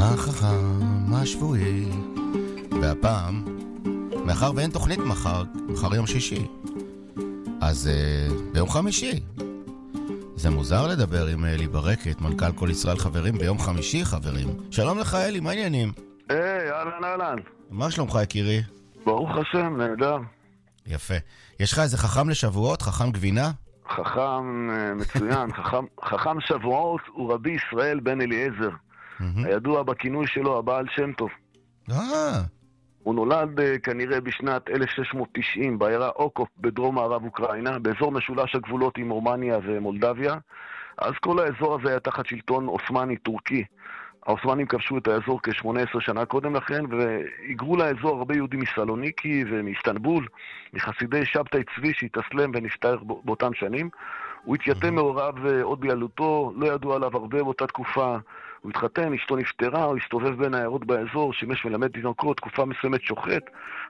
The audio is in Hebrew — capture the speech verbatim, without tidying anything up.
החכם השבועי. והפעם, מאחר ואין תוכנית מחר, מחר יום שישי, אז uh, ביום חמישי. זה מוזר לדבר עם אלי ברקת, מנכ"ל כל ישראל חברים, ביום חמישי חברים. שלום לך אלי, מה העניינים? היי, אהלן אהלן. מה שלומך יקירי? ברוך השם, נהדר. יפה. יש לך איזה חכם לשבועות, חכם גבינה? חכם מצוין, חכם, חכם שבועות הוא רבי ישראל בן אליעזר. הידוע בכינוי שלו הבעל שם טוב. אה. הוא נולד כנראה בשנת אלף שש מאות תשעים בעיירה אוקופ בדרום מערב אוקראינה, באזור משולש הגבולות עם רומניה ומולדביה. אז כל האזור הזה היה תחת שלטון אוסמני טורקי. האוסמנים כבשו את האזור כ-שמונה עשרה שנה קודם לכן, והיגרו לאזור הרבה יהודים מסלוניקי ומאיסטנבול, מחסידי שבתאי צבי שהתאסלם ונפטר באותם שנים. הוא התייתם מהוריו עוד בילדותו, לא ידעו עליו הרבה באותה תקופה. הוא התחתן, אשתו נפטרה, הוא הסתובב בין העיירות באזור, שימש מלמד תינוקות, תקופה מסוימת שוחט,